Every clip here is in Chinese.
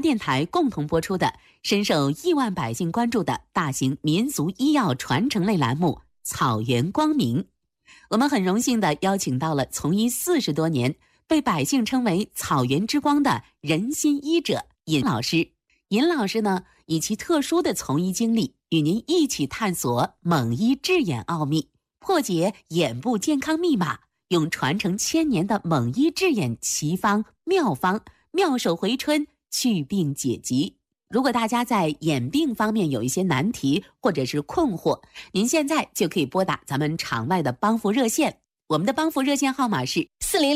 电台共同播出的深受亿万百姓关注的大型民俗医药传承类栏目《草原光明》。我们很荣幸地邀请到了从医40多年，被百姓称为草原之光的人心医者尹老师。尹老师呢，以其特殊的从医经历，与您一起探索蒙医治眼奥秘，破解眼部健康密码，用传承1000年的蒙医治眼奇方妙方，妙手回春，祛病解疾。如果大家在眼病方面有一些难题或者是困惑，您现在就可以拨打咱们场外的帮扶热线。我们的帮扶热线号码是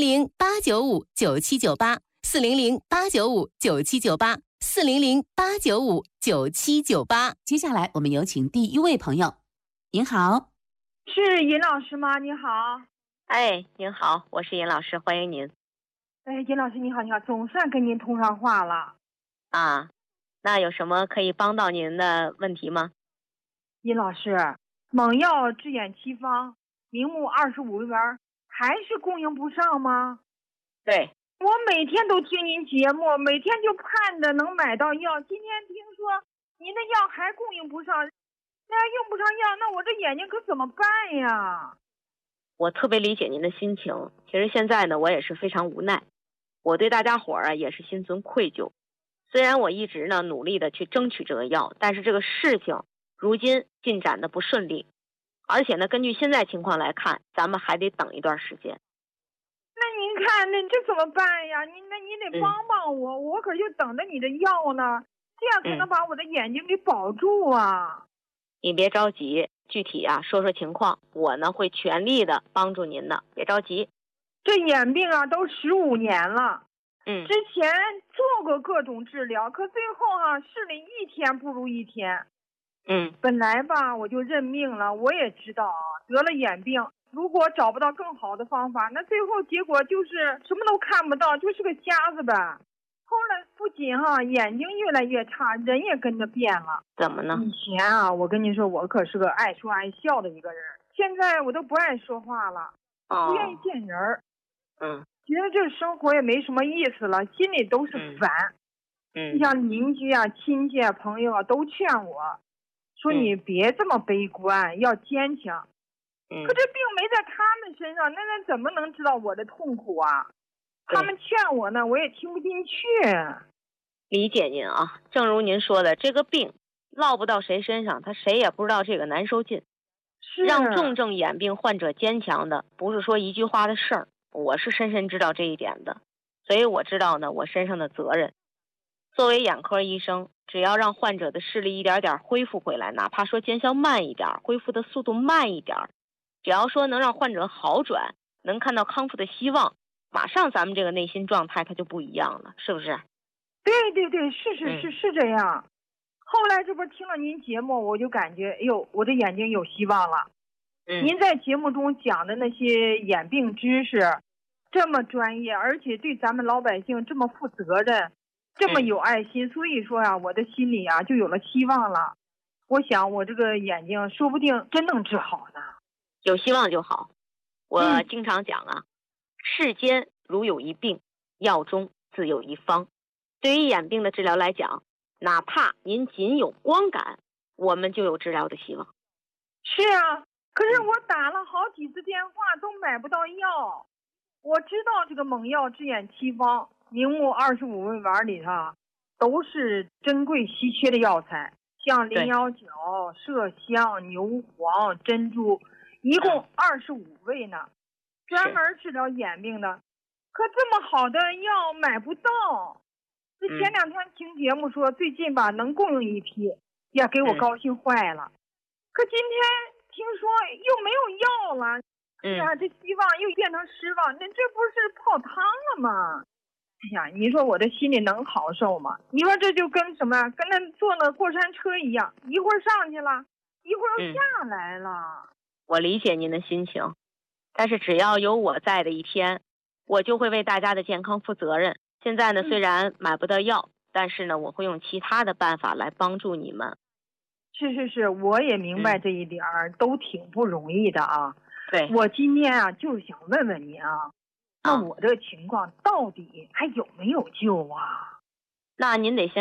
400-895-9798，400-895-9798，400-895-9798。接下来我们有请第一位朋友。您好。 是尹老师吗？你好。 哎，您好，我是尹老师，欢迎您。 哎，尹老师你好，你好，总算跟您通上话了。 啊，那有什么可以帮到您的问题吗？ 尹老师，蒙药治眼奇方，名目25元，还是供应不上吗？ 对， 我每天都听您节目，每天就盼着能买到药。今天听说您的药还供应不上，那要用不上药，那我这眼睛可怎么办呀？ 我特别理解您的心情。其实现在呢，我也是非常无奈，我对大家伙儿也是心存愧疚。虽然我一直呢努力的去争取这个药，但是这个事情如今进展的不顺利，而且呢，根据现在情况来看，咱们还得等一段时间。 那您看，那这怎么办呀？你得帮帮我，我可就等着你的药呢，这样才能把我的眼睛给保住啊。 你别着急，具体啊说说情况，我呢会全力的帮助您的，别着急。 这眼病啊都15年了，之前做过各种治疗，可最后视力一天不如一天。本来吧我就认命了，我也知道得了眼病，如果找不到更好的方法，那最后结果就是什么都看不到，就是个瞎子呗。后来不仅眼睛越来越差，人也跟着变了。 怎么呢？ 以前我跟你说，我可是个爱说爱笑的一个人，现在我都不爱说话了，不愿意见人。觉得这生活也没什么意思了，心里都是烦。你像邻居亲戚朋友都劝我说，你别这么悲观，要坚强。可这病没在他们身上，那怎么能知道我的痛苦啊？他们劝我呢，我也听不进去。 理解您啊，正如您说的，这个病落不到谁身上，他谁也不知道这个难受劲。让重症眼病患者坚强的，不是说一句话的事儿，我是深深知道这一点的，所以我知道呢我身上的责任。作为眼科医生，只要让患者的视力一点点恢复回来，哪怕说见效慢一点，恢复的速度慢一点，只要说能让患者好转，能看到康复的希望，马上咱们这个内心状态它就不一样了，是不是？ 对，是这样。后来这不是听了您节目，我就感觉我的眼睛有希望了。您在节目中讲的那些眼病知识这么专业，而且对咱们老百姓这么负责任，这么有爱心，所以说我的心里就有了希望了。我想我这个眼睛说不定真能治好呢。 有希望就好。我经常讲世间如有一病，药中自有一方。对于眼病的治疗来讲，哪怕您仅有光感，我们就有治疗的希望。 是可是我打了好几次电话都买不到药。我知道这个蒙药治眼奇方名目25味丸里头都是珍贵稀缺的药材，像羚腰角、麝香、牛黄、珍珠，一共25味呢，专门治疗眼病的。可这么好的药买不到。这前2天听节目说最近吧能供应一批，也给我高兴坏了。可今天听说又没有药了，这希望又变成失望，那这不是泡汤了吗？哎呀，你说我这心里能好受吗？你说这就跟什么，跟那坐了过山车一样，一会儿上去了，一会儿又下来了。 我理解您的心情，但是只要有我在的一天，我就会为大家的健康负责任。现在呢，虽然买不到药，但是呢，我会用其他的办法来帮助你们。 是，我也明白这一点都挺不容易的啊。 对， 我今天就是想问问您那我这个情况到底还有没有救啊？ 那您得先